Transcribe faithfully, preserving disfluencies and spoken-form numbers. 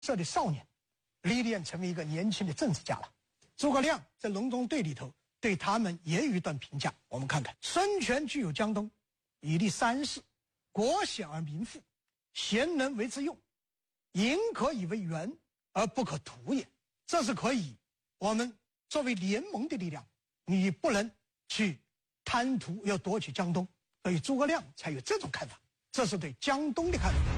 色的少年，历练成为一个年轻的政治家了。诸葛亮在隆中对里头对他们也有一段评价，我们看看：孙权具有江东，以立三世，国险而民富，贤能为之用，盈可以为源而不可图也。这是可以，我们作为联盟的力量，你不能去贪图要夺取江东，所以诸葛亮才有这种看法，这是对江东的看法。